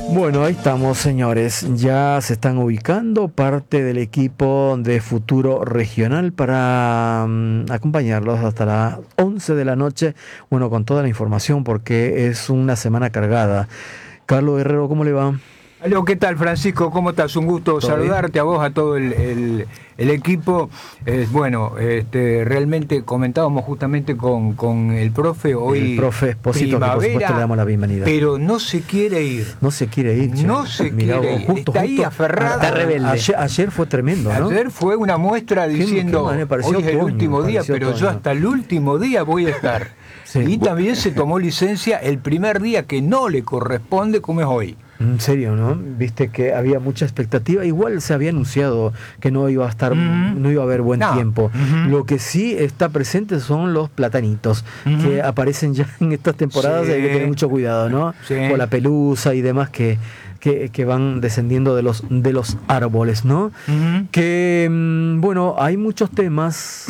Bueno, ahí estamos, señores. Ya se están ubicando parte del equipo de Futuro Regional para acompañarlos hasta las 11 de la noche. Bueno, con toda la información porque es una semana cargada. Carlos Herrero, ¿cómo le va? Aló, ¿qué tal, Francisco? ¿Cómo estás? Un gusto saludarte a vos, a todo el equipo. Bueno, realmente comentábamos justamente con el profe hoy. El profe Espósito, que por supuesto le damos la bienvenida. Pero no se quiere ir. No se quiere ir, che. No se quiere ir. Está ahí aferrado. Está rebelde. Ayer fue tremendo, ¿no? Ayer fue una muestra diciendo, hoy es el último día, pero yo hasta el último día voy a estar. Sí. Y también se tomó licencia el primer día que no le corresponde, como es hoy. En serio, ¿no? Viste que había mucha expectativa. Igual se había anunciado que no iba a estar, no iba a haber buen tiempo. Lo que sí está presente son los platanitos que aparecen ya en estas temporadas. Sí. Hay que tener mucho cuidado, ¿no? Sí. Con la pelusa y demás que van descendiendo de los árboles, ¿no? Que bueno, hay muchos temas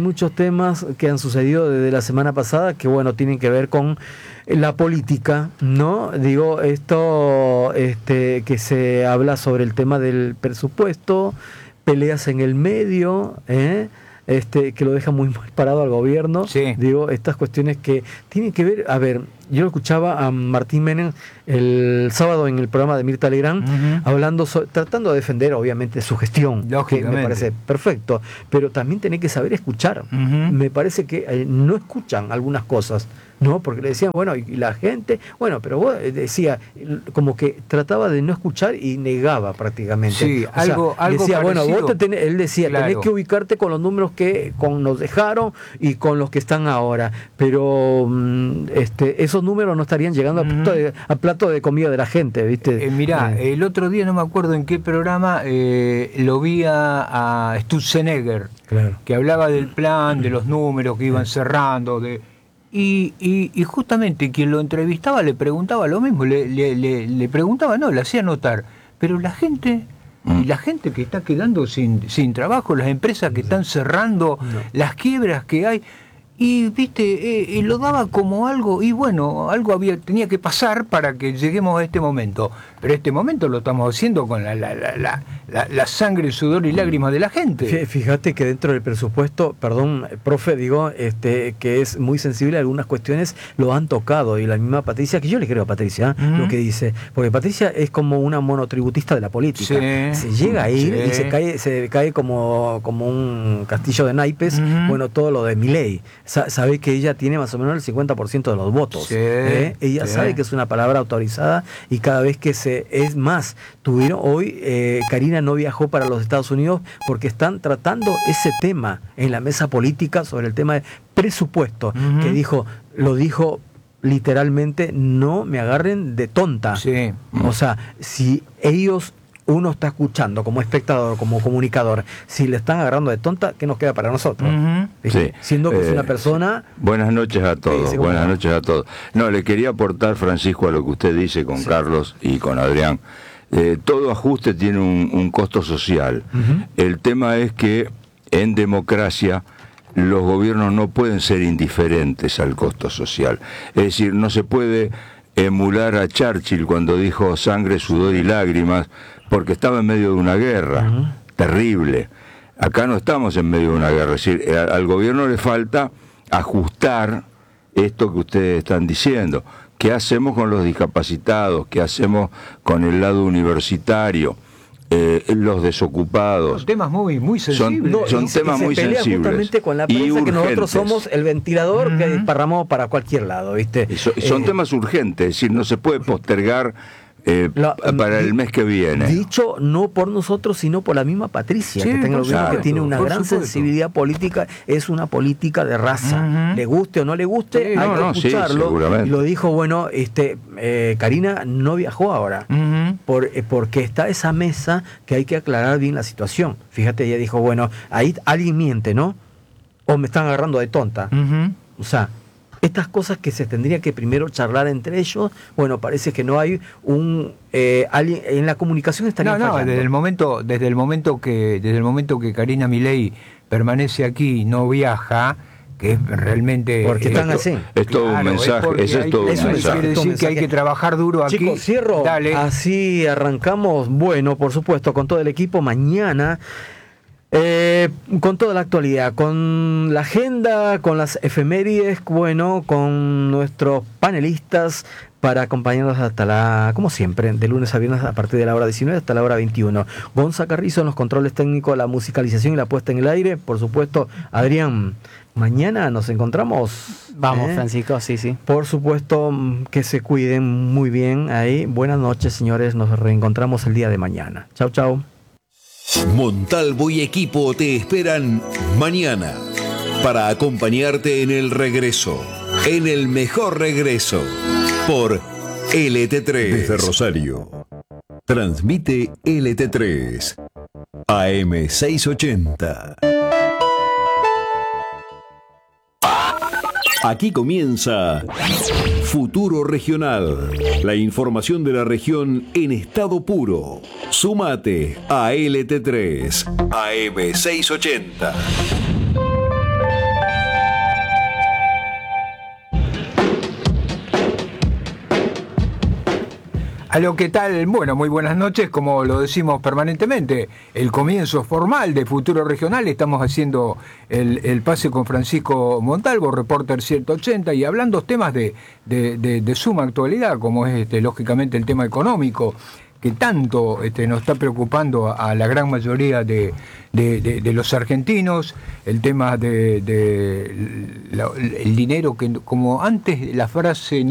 que han sucedido desde la semana pasada que bueno, tienen que ver con la política, ¿no? Digo, esto que se habla sobre el tema del presupuesto, peleas en el medio, que lo deja muy mal parado al gobierno. Sí. Digo, estas cuestiones que tienen que ver, a ver, yo lo escuchaba a Martín Menem el sábado en el programa de Mirta Legrand, hablando tratando de defender obviamente su gestión, que me parece perfecto, pero también tiene que saber escuchar. Me parece que no escuchan algunas cosas, ¿no? Porque le decían, bueno, y la gente, bueno, pero vos decía, como que trataba de no escuchar y negaba prácticamente. Sí, algo decía, parecido. Bueno, él decía, claro, tenés que ubicarte con los números que nos dejaron y con los que están ahora, pero esos números no estarían llegando a plato de comida de la gente, ¿viste? Mirá, el otro día, no me acuerdo en qué programa, lo vi a Stutzenegger, claro, que hablaba del plan, de los números que iban cerrando, y justamente quien lo entrevistaba le preguntaba lo mismo, le preguntaba, no, le hacía notar, pero la gente que está quedando sin trabajo, las empresas que están cerrando, las quiebras que hay, y viste, lo daba como algo, y bueno, tenía que pasar para que lleguemos a este momento, pero este momento lo estamos haciendo con la sangre, sudor y lágrimas de la gente. Fíjate que dentro del presupuesto, perdón, profe, digo, que es muy sensible a algunas cuestiones, lo han tocado, y la misma Patricia, que yo le creo a Patricia, lo que dice, porque Patricia es como una monotributista de la política, se llega a ir y se cae como un castillo de naipes, bueno, todo lo de Milei. Sabe que ella tiene más o menos el 50% de los votos. Ella sabe que es una palabra autorizada, y cada vez que es más, hoy Karina no viajó para los Estados Unidos porque están tratando ese tema en la mesa política sobre el tema de presupuesto, que lo dijo literalmente, no me agarren de tonta. Sí. O sea, si uno está escuchando como espectador, como comunicador, si le están agarrando de tonta, ¿qué nos queda para nosotros? Sí. Siendo que es una persona... Buenas noches a todos, buenas noches a todos. No, le quería aportar, Francisco, a lo que usted dice con Carlos y con Adrián. Todo ajuste tiene un costo social. El tema es que en democracia los gobiernos no pueden ser indiferentes al costo social. Es decir, no se puede emular a Churchill cuando dijo sangre, sudor y lágrimas, porque estaba en medio de una guerra terrible. Acá no estamos en medio de una guerra, es decir, al gobierno le falta ajustar esto que ustedes están diciendo. ¿Qué hacemos con los discapacitados? ¿Qué hacemos con el lado universitario? Los desocupados. Son temas muy sensibles. Son temas muy sensibles. Justamente con la prensa, que nosotros somos el ventilador que disparramos para cualquier lado, ¿viste? Son temas urgentes, es decir, no se puede postergar para el mes que viene. Dicho no por nosotros, sino por la misma Patricia, que tiene una gran sensibilidad política, es una política de raza. Le guste o no le guste, hay que escucharlo. Y lo dijo, bueno, Karina no viajó ahora, porque está esa mesa que hay que aclarar bien la situación. Fíjate, ella dijo, bueno, ahí alguien miente, ¿no? O me están agarrando de tonta. O sea, estas cosas que se tendría que primero charlar entre ellos, bueno, parece que no hay alguien en la comunicación estaría fallando. Desde el momento que Karina Milei permanece aquí y no viaja, que es realmente... Porque están así. Es todo un mensaje, ese es todo un mensaje. Quiere decir que hay que trabajar duro aquí. Chicos, cierro. Dale. Así arrancamos, bueno, por supuesto, con todo el equipo mañana. Con toda la actualidad, con la agenda, con las efemérides, bueno, con nuestros panelistas para acompañarnos hasta como siempre, de lunes a viernes a partir de la hora 19 hasta la hora 21. Gonza Carrizo en los controles técnicos, la musicalización y la puesta en el aire, por supuesto, Adrián. Mañana nos encontramos. Vamos, Francisco, sí. Por supuesto, que se cuiden muy bien ahí. Buenas noches, señores, nos reencontramos el día de mañana. Chau, chau. Montalvo y equipo te esperan mañana para acompañarte en el regreso, en el mejor regreso, por LT3. Desde Rosario, transmite LT3, AM 680. Aquí comienza Futuro Regional, la información de la región en estado puro. Súmate a LT3, AM 680. Aló, ¿qué tal? Bueno, muy buenas noches, como lo decimos permanentemente, el comienzo formal de Futuro Regional. Estamos haciendo el pase con Francisco Montalvo, Reporter 180, y hablando temas de suma actualidad, como es lógicamente el tema económico, que tanto nos está preocupando a la gran mayoría de los argentinos, el tema el dinero, que como antes la frase...